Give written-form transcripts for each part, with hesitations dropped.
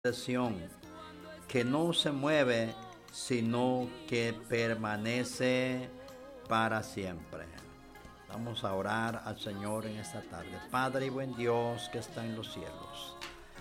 bendición que no se mueve, sino que permanece para siempre. Vamos a orar al Señor en esta tarde. Padre y buen Dios que está en los cielos.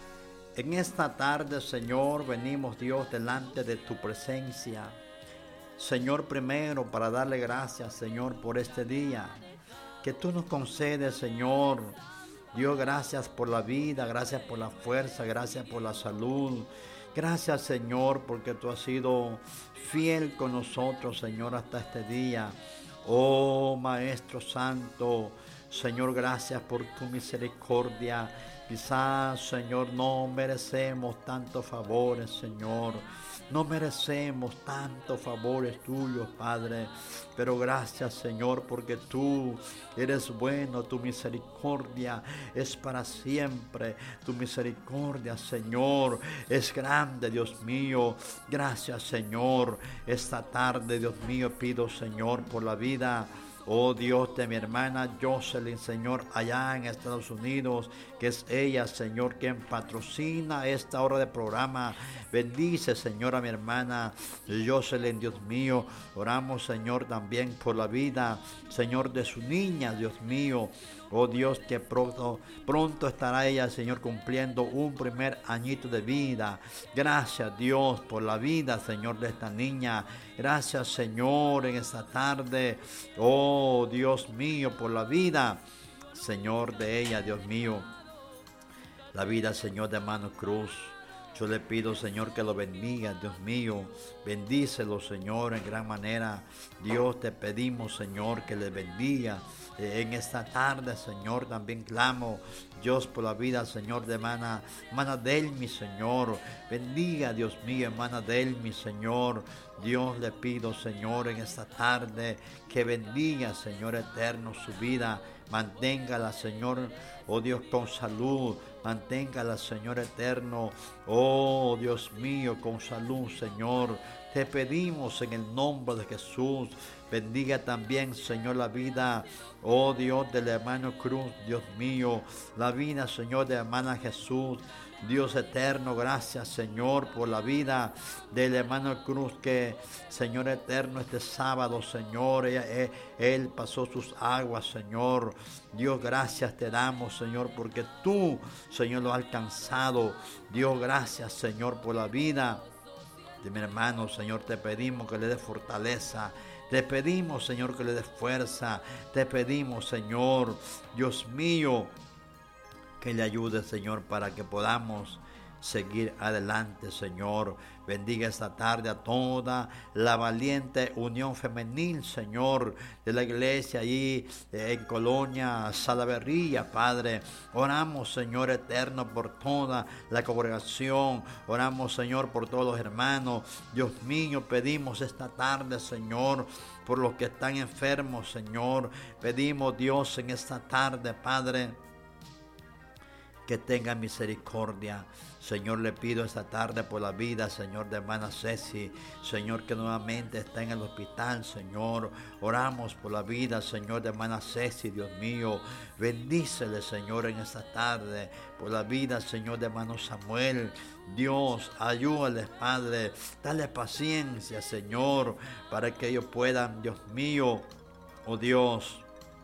En esta tarde, Señor, venimos, Dios, delante de tu presencia. Señor, primero para darle gracias, Señor, por este día que tú nos concedes, Señor. Dios, gracias por la vida, gracias por la fuerza, gracias por la salud. Gracias, Señor, porque tú has sido fiel con nosotros, Señor, hasta este día. Oh, Maestro Santo, Señor, gracias por tu misericordia. Quizás, Señor, no merecemos tantos favores, Señor. No merecemos tantos favores tuyos, Padre. Pero gracias, Señor, porque tú eres bueno. Tu misericordia es para siempre. Tu misericordia, Señor, es grande, Dios mío. Gracias, Señor. Esta tarde, Dios mío, pido, Señor, por la vida, oh Dios, de mi hermana Jocelyn, Señor, allá en Estados Unidos, que es ella, Señor, quien patrocina esta hora de programa. Bendice, Señor, a mi hermana Jocelyn, Dios mío. Oramos, Señor, también por la vida, Señor, de su niña, Dios mío. Oh Dios, que pronto estará ella, Señor, cumpliendo un primer añito de vida. Gracias, Dios, por la vida, Señor, de esta niña. Gracias, Señor, en esta tarde. Oh Dios mío, por la vida, Señor, de ella, Dios mío. La vida, Señor, de Hermano Cruz. Yo le pido, Señor, que lo bendiga, Dios mío. Bendícelo, Señor, en gran manera. Dios, te pedimos, Señor, que le bendiga. En esta tarde, Señor, también clamo, Dios, por la vida, Señor, de hermana Delmi, Señor. Bendiga, Dios mío, hermana Delmi, Señor. Dios, le pido, Señor, en esta tarde, que bendiga, Señor eterno, su vida. Manténgala, Señor, oh Dios, con salud. Manténgala, Señor eterno, oh Dios mío, con salud, Señor. Te pedimos en el nombre de Jesús. Bendiga también, Señor, la vida, oh Dios, del hermano Cruz, Dios mío. La vida, Señor, de hermana Jesús. Dios eterno, gracias, Señor, por la vida del hermano Cruz, que, Señor eterno, este sábado, Señor, él pasó sus aguas, Señor. Dios, gracias te damos, Señor, porque tú, Señor, lo has alcanzado. Dios, gracias, Señor, por la vida de mi hermano. Señor, te pedimos que le dé fortaleza. Te pedimos, Señor, que le dé fuerza. Te pedimos, Señor, Dios mío, que le ayude, Señor, para que podamos seguir adelante, Señor. Bendiga esta tarde a toda la valiente unión femenil, Señor, de la iglesia allí en Colonia Salaverría, Padre. Oramos, Señor eterno, por toda la congregación. Oramos, Señor, por todos los hermanos. Dios mío, pedimos esta tarde, Señor, por los que están enfermos, Señor. Pedimos, Dios, en esta tarde, Padre, que tenga misericordia. Señor, le pido esta tarde por la vida, Señor, de hermana Ceci, Señor, que nuevamente está en el hospital, Señor. Oramos por la vida, Señor, de hermana Ceci, Dios mío. Bendícele, Señor, en esta tarde. Por la vida, Señor, de hermano Samuel. Dios, ayúdales, Padre. Dale paciencia, Señor, para que ellos puedan, Dios mío, oh Dios,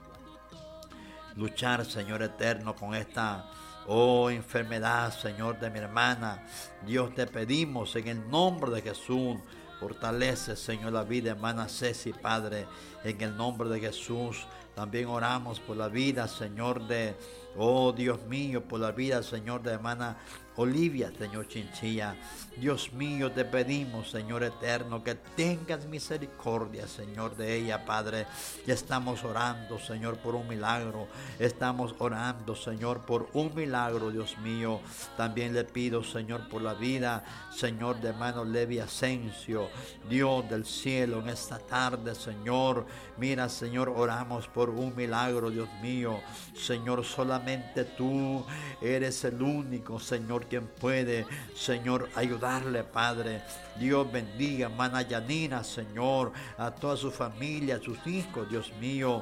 luchar, Señor eterno, con esta enfermedad, Señor, de mi hermana. Dios, te pedimos en el nombre de Jesús. Fortalece, Señor, la vida de hermana Ceci, Padre, en el nombre de Jesús. También oramos por la vida, Señor, Dios mío, por la vida, Señor, de hermana Olivia, Señor Chinchilla. Dios mío, te pedimos, Señor eterno, que tengas misericordia, Señor, de ella, Padre. Ya estamos orando, Señor, por un milagro. Estamos orando, Señor, por un milagro, Dios mío. También le pido, Señor, por la vida, Señor, de hermano Levi Asensio. Dios del cielo, en esta tarde, Señor. Mira, Señor, oramos por un milagro, Dios mío. Señor, solamente tú eres el único, Señor, quien puede, Señor, ayudarle, Padre. Dios bendiga a hermana Yanina, Señor, a toda su familia, a sus hijos, Dios mío.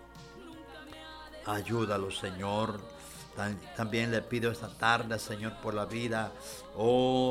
Ayúdalo, Señor. También le pido esta tarde, Señor, por la vida,